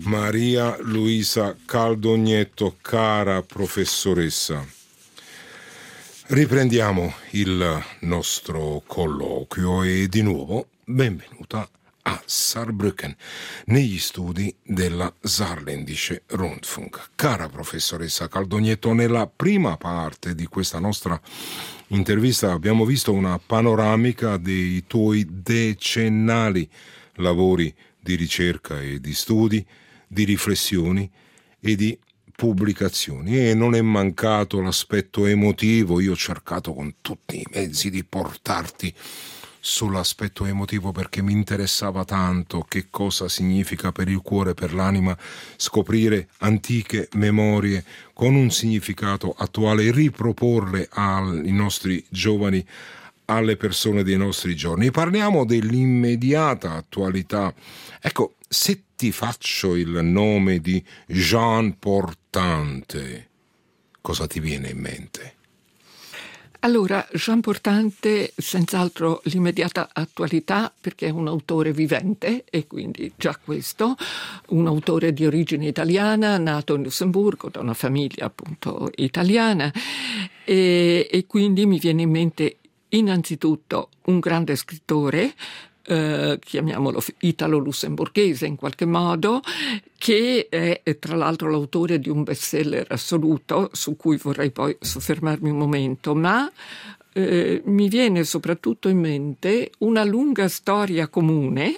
Maria Luisa Caldognetto, cara professoressa. Riprendiamo il nostro colloquio e di nuovo benvenuta a Saarbrücken, negli studi della Saarländische Rundfunk. Cara professoressa Caldognetto, nella prima parte di questa nostra intervista abbiamo visto una panoramica dei tuoi decennali lavori di ricerca e di studi, di riflessioni e di pubblicazioni, e non è mancato l'aspetto emotivo. Io ho cercato con tutti i mezzi di portarti sull'aspetto emotivo perché mi interessava tanto che cosa significa per il cuore, per l'anima, scoprire antiche memorie con un significato attuale e riproporle ai nostri giovani, alle persone dei nostri giorni. Parliamo dell'immediata attualità. Ecco, se ti faccio il nome di Jean Portante, cosa ti viene in mente? Allora, Jean Portante, senz'altro l'immediata attualità, perché è un autore vivente, e quindi già questo, un autore di origine italiana, nato in Lussemburgo da una famiglia appunto italiana, e quindi mi viene in mente innanzitutto un grande scrittore, chiamiamolo italo-lussemburghese in qualche modo, che è tra l'altro l'autore di un bestseller assoluto su cui vorrei poi soffermarmi un momento, ma mi viene soprattutto in mente una lunga storia comune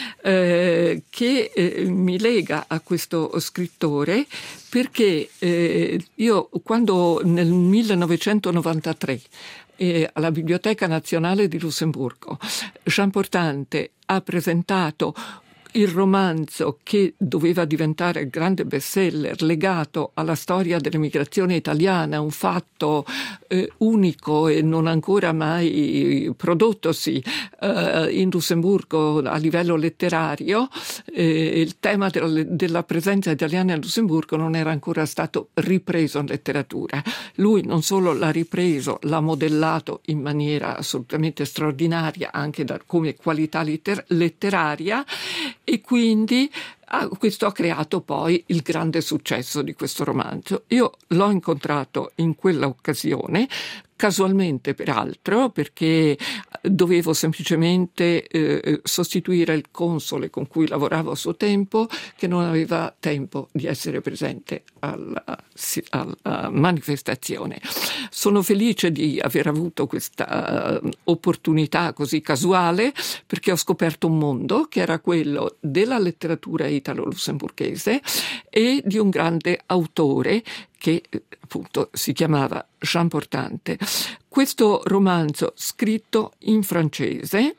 che mi lega a questo scrittore, perché io quando nel 1993 alla Biblioteca Nazionale di Lussemburgo Jean Portante ha presentato il romanzo che doveva diventare il grande bestseller legato alla storia dell'emigrazione italiana, un fatto unico e non ancora mai prodottosi in Lussemburgo a livello letterario. Il tema della presenza italiana a Lussemburgo non era ancora stato ripreso in letteratura. Lui non solo l'ha ripreso, l'ha modellato in maniera assolutamente straordinaria anche come qualità letteraria, e quindi questo ha creato poi il grande successo di questo romanzo. Io l'ho incontrato in quella occasione, casualmente peraltro, perché dovevo semplicemente sostituire il console con cui lavoravo a suo tempo, che non aveva tempo di essere presente alla manifestazione. Sono felice di aver avuto questa opportunità così casuale, perché ho scoperto un mondo che era quello della letteratura italo-lussemburghese e di un grande autore che appunto si chiamava Jean Portante. Questo romanzo scritto in francese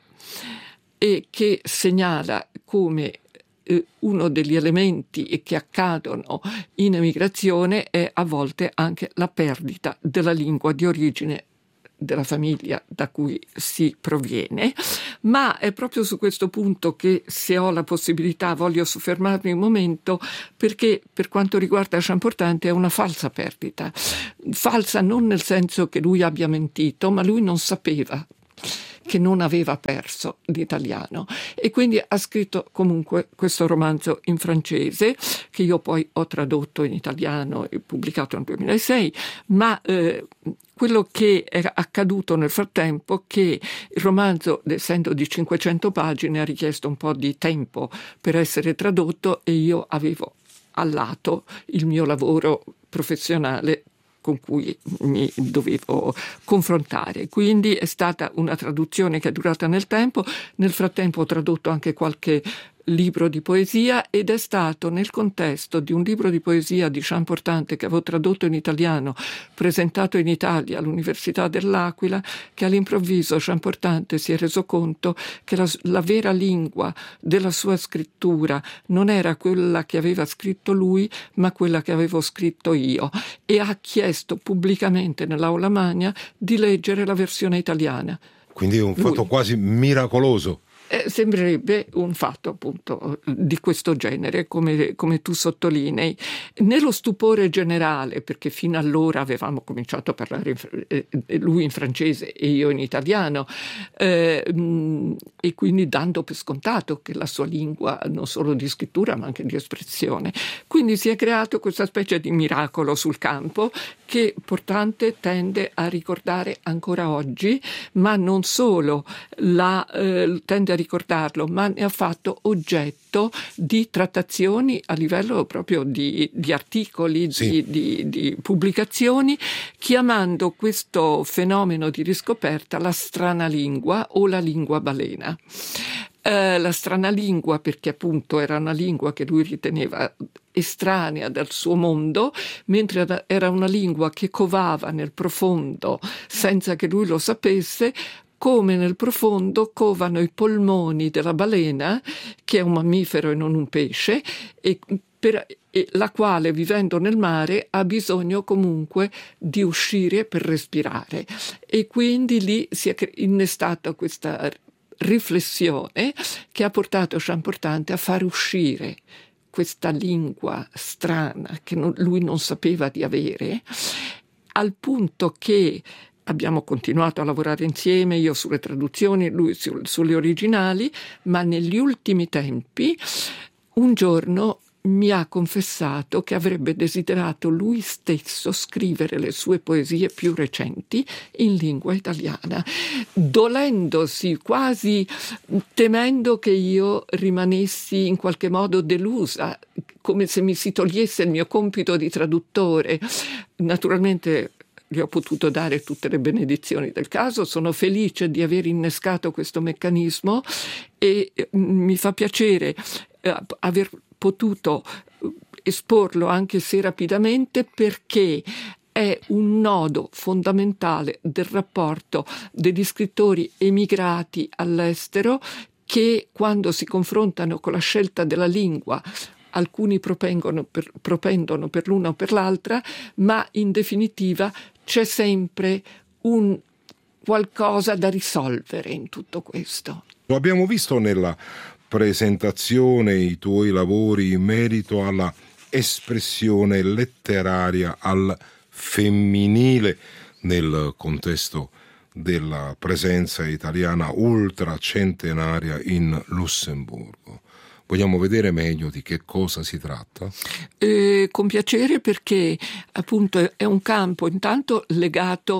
e che segnala come uno degli elementi che accadono in emigrazione è a volte anche la perdita della lingua di origine della famiglia da cui si proviene, ma è proprio su questo punto che, se ho la possibilità, voglio soffermarmi un momento, perché per quanto riguarda Jean Portante è una falsa perdita. Falsa non nel senso che lui abbia mentito, ma lui non sapeva che non aveva perso l'italiano, e quindi ha scritto comunque questo romanzo in francese, che io poi ho tradotto in italiano e pubblicato nel 2006, ma quello che è accaduto nel frattempo è che il romanzo, essendo di 500 pagine, ha richiesto un po' di tempo per essere tradotto, e io avevo al lato il mio lavoro professionale con cui mi dovevo confrontare. Quindi è stata una traduzione che è durata nel tempo. Nel frattempo ho tradotto anche qualche libro di poesia, ed è stato nel contesto di un libro di poesia di Jean Portante che avevo tradotto in italiano, presentato in Italia all'Università dell'Aquila, che all'improvviso Jean Portante si è reso conto che la vera lingua della sua scrittura non era quella che aveva scritto lui, ma quella che avevo scritto io, e ha chiesto pubblicamente nell'Aula Magna di leggere la versione italiana. Quindi è un fatto quasi miracoloso. Sembrerebbe un fatto appunto di questo genere, come tu sottolinei. Nello stupore generale, perché fino allora avevamo cominciato a parlare lui in francese e io in italiano, e quindi dando per scontato che la sua lingua non solo di scrittura ma anche di espressione. Quindi si è creato questa specie di miracolo sul campo che Portante tende a ricordare ancora oggi, ma non solo tende a ricordarlo, ma ne ha fatto oggetto di trattazioni a livello proprio di articoli, sì, di pubblicazioni, chiamando questo fenomeno di riscoperta la strana lingua o la lingua balena. La strana lingua perché appunto era una lingua che lui riteneva estranea dal suo mondo, mentre era una lingua che covava nel profondo senza che lui lo sapesse, come nel profondo covano i polmoni della balena, che è un mammifero e non un pesce, e la quale, vivendo nel mare, ha bisogno comunque di uscire per respirare. E quindi lì si è innestata questa riflessione che ha portato Champortante a far uscire questa lingua strana che lui non sapeva di avere, al punto che abbiamo continuato a lavorare insieme, io sulle traduzioni, lui sulle originali, ma negli ultimi tempi un giorno mi ha confessato che avrebbe desiderato lui stesso scrivere le sue poesie più recenti in lingua italiana, dolendosi, quasi temendo che io rimanessi in qualche modo delusa, come se mi si togliesse il mio compito di traduttore. Naturalmente gli ho potuto dare tutte le benedizioni del caso, sono felice di aver innescato questo meccanismo e mi fa piacere aver potuto esporlo, anche se rapidamente, perché è un nodo fondamentale del rapporto degli scrittori emigrati all'estero che, quando si confrontano con la scelta della lingua, alcuni propendono per l'una o per l'altra, ma in definitiva c'è sempre un qualcosa da risolvere in tutto questo. Lo abbiamo visto nella presentazione, i tuoi lavori in merito alla espressione letteraria al femminile nel contesto della presenza italiana ultracentenaria in Lussemburgo. Vogliamo vedere meglio di che cosa si tratta? Con piacere, perché appunto è un campo intanto legato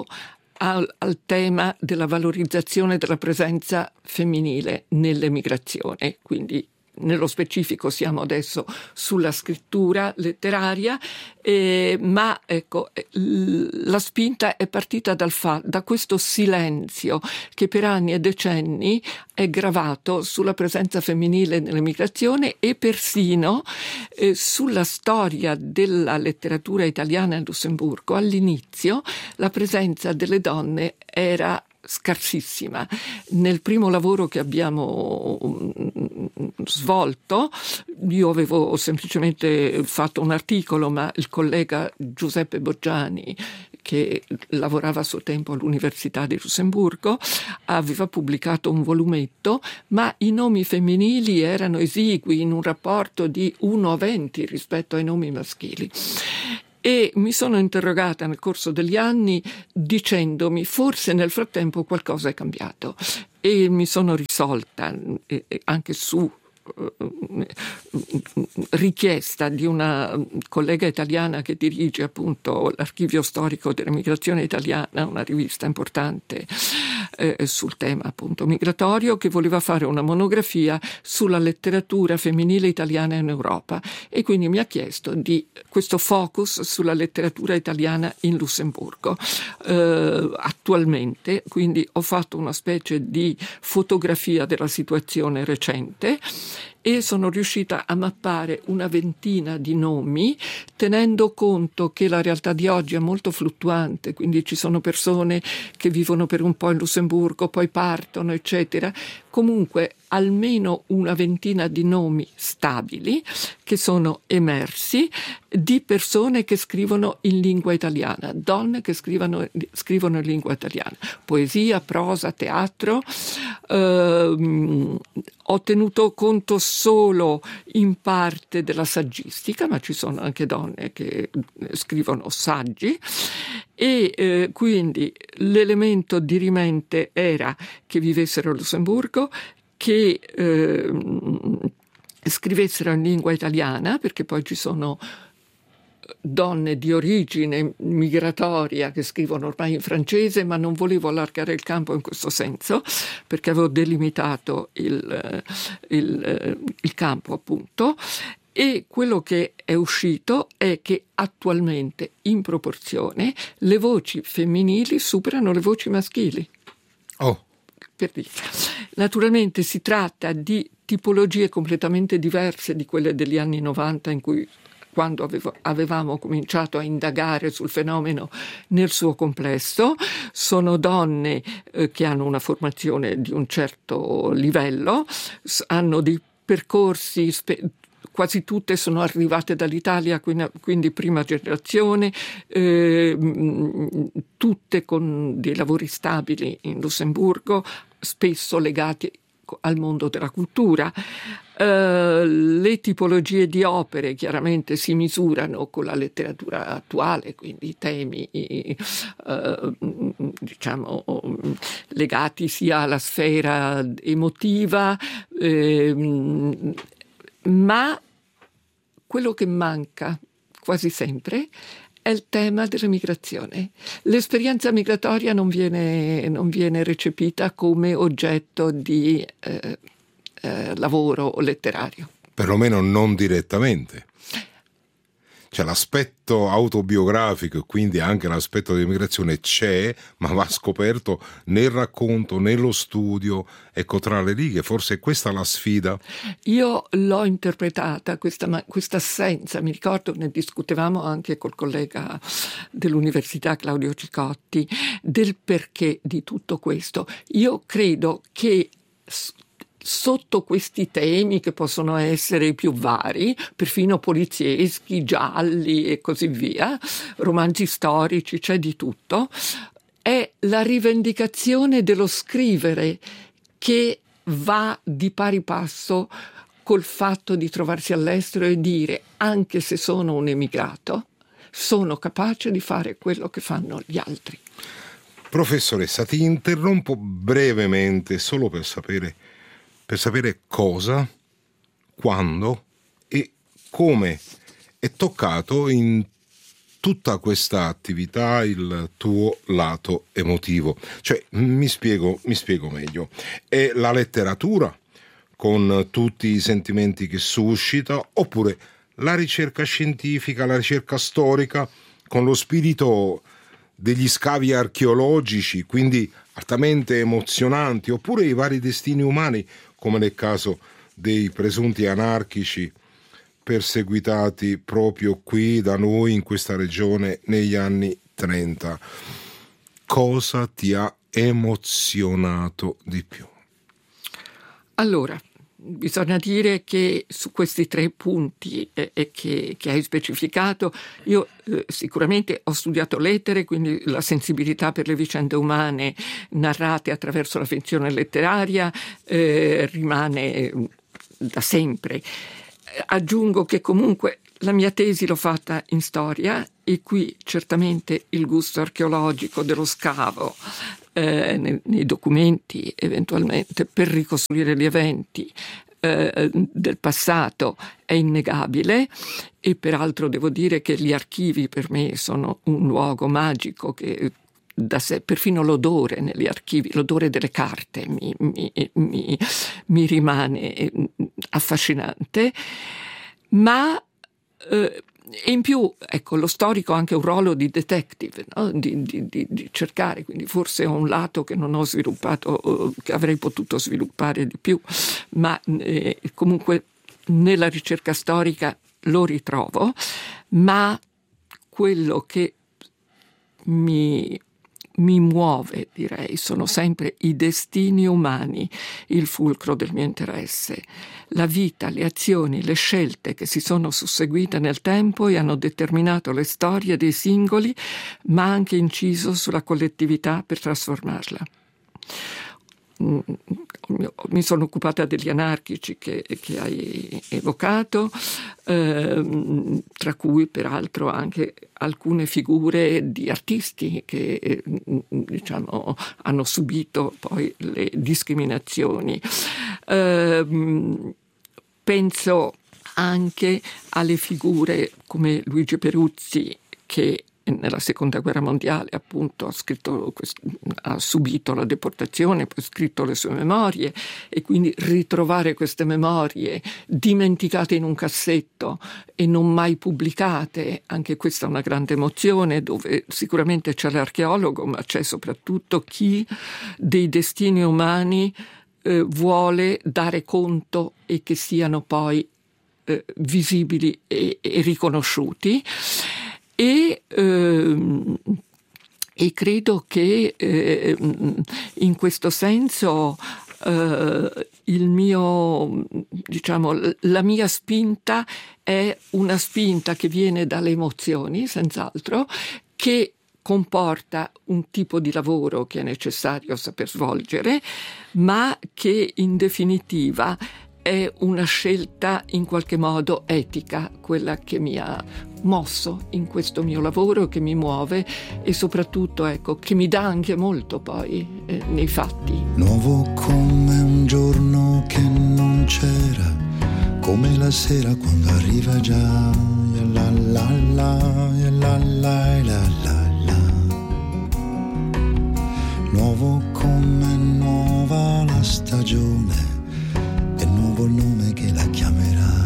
al tema della valorizzazione della presenza femminile nell'emigrazione, quindi nello specifico siamo adesso sulla scrittura letteraria, ma ecco, la spinta è partita da questo silenzio che per anni e decenni è gravato sulla presenza femminile nell'emigrazione e persino sulla storia della letteratura italiana in Lussemburgo. All'inizio la presenza delle donne era scarsissima. Nel primo lavoro che abbiamo svolto, io avevo semplicemente fatto un articolo, ma il collega Giuseppe Boggiani, che lavorava a suo tempo all'Università di Lussemburgo, aveva pubblicato un volumetto, ma i nomi femminili erano esigui in un rapporto di 1 a 20 rispetto ai nomi maschili. E mi sono interrogata nel corso degli anni dicendomi forse nel frattempo qualcosa è cambiato, e mi sono risolta anche su richiesta di una collega italiana che dirige appunto l'Archivio Storico dell'Emigrazione Italiana, una rivista importante sul tema appunto migratorio, che voleva fare una monografia sulla letteratura femminile italiana in Europa, e quindi mi ha chiesto di questo focus sulla letteratura italiana in Lussemburgo. Attualmente quindi ho fatto una specie di fotografia della situazione recente e sono riuscita a mappare una ventina di nomi, tenendo conto che la realtà di oggi è molto fluttuante, quindi ci sono persone che vivono per un po' in Lussemburgo, poi partono, eccetera, comunque almeno una ventina di nomi stabili che sono emersi di persone che scrivono in lingua italiana, donne che scrivono in lingua italiana, poesia, prosa, teatro. Ho tenuto conto solo in parte della saggistica, ma ci sono anche donne che scrivono saggi, e quindi l'elemento dirimente era che vivessero a Lussemburgo, che scrivessero in lingua italiana, perché poi ci sono donne di origine migratoria che scrivono ormai in francese, ma non volevo allargare il campo in questo senso, perché avevo delimitato il campo, appunto. E quello che è uscito è che attualmente, in proporzione, le voci femminili superano le voci maschili. Oh. Per dire. Naturalmente si tratta di tipologie completamente diverse di quelle degli anni 90, quando avevamo cominciato a indagare sul fenomeno nel suo complesso. Sono donne che hanno una formazione di un certo livello, hanno dei percorsi quasi tutte sono arrivate dall'Italia, quindi prima generazione, tutte con dei lavori stabili in Lussemburgo, spesso legati al mondo della cultura. Le tipologie di opere chiaramente si misurano con la letteratura attuale, quindi temi diciamo legati sia alla sfera emotiva, ma quello che manca quasi sempre è il tema della migrazione. L'esperienza migratoria non viene recepita come oggetto di lavoro letterario. Perlomeno non direttamente. Cioè l'aspetto autobiografico e quindi anche l'aspetto dell'immigrazione c'è, ma va scoperto nel racconto, nello studio, ecco, tra le righe. Forse è questa la sfida. Io l'ho interpretata, questa assenza, mi ricordo, ne discutevamo anche col collega dell'università Claudio Cicotti, del perché di tutto questo. Io credo che sotto questi temi, che possono essere più vari, perfino polizieschi, gialli e così via, romanzi storici, c'è di tutto, è la rivendicazione dello scrivere che va di pari passo col fatto di trovarsi all'estero e dire: anche se sono un emigrato, sono capace di fare quello che fanno gli altri. Professoressa, ti interrompo brevemente solo per sapere cosa, quando e come è toccato in tutta questa attività il tuo lato emotivo. Cioè, mi spiego meglio. È la letteratura, con tutti i sentimenti che suscita, oppure la ricerca scientifica, la ricerca storica, con lo spirito degli scavi archeologici, quindi altamente emozionanti, oppure i vari destini umani, come nel caso dei presunti anarchici perseguitati proprio qui da noi in questa regione negli anni 30. Cosa ti ha emozionato di più? Allora, bisogna dire che su questi 3 punti che hai specificato, io sicuramente ho studiato lettere, quindi la sensibilità per le vicende umane narrate attraverso la finzione letteraria rimane da sempre. Aggiungo che comunque la mia tesi l'ho fatta in storia, e qui certamente il gusto archeologico dello scavo nei documenti, eventualmente per ricostruire gli eventi del passato, è innegabile. E peraltro devo dire che gli archivi per me sono un luogo magico, che da sé, perfino l'odore negli archivi, l'odore delle carte mi rimane affascinante. Ma e in più, ecco, lo storico ha anche un ruolo di detective, no? di cercare, quindi forse è un lato che non ho sviluppato, che avrei potuto sviluppare di più, ma comunque nella ricerca storica lo ritrovo. Ma quello che mi mi muove, direi. Sono sempre i destini umani il fulcro del mio interesse. La vita, le azioni, le scelte che si sono susseguite nel tempo e hanno determinato le storie dei singoli, ma anche inciso sulla collettività per trasformarla. Mi sono occupata degli anarchici che hai evocato, tra cui peraltro anche alcune figure di artisti che diciamo hanno subito poi le discriminazioni. Penso anche alle figure come Luigi Peruzzi, che nella seconda guerra mondiale appunto ha subito la deportazione, poi ha scritto le sue memorie, e quindi ritrovare queste memorie dimenticate in un cassetto e non mai pubblicate, anche questa è una grande emozione, dove sicuramente c'è l'archeologo, ma c'è soprattutto chi dei destini umani vuole dare conto e che siano poi visibili e riconosciuti. E credo che in questo senso il mio, diciamo, la mia spinta è una spinta che viene dalle emozioni, senz'altro, che comporta un tipo di lavoro che è necessario saper svolgere, ma che in definitiva è una scelta in qualche modo etica, quella che mi ha mosso in questo mio lavoro, che mi muove e soprattutto, ecco, che mi dà anche molto poi nei fatti. Nuovo come un giorno che non c'era, come la sera quando arriva già, la la la la la la la. Nuovo come nuova la stagione, e nuovo il nome che la chiamerà.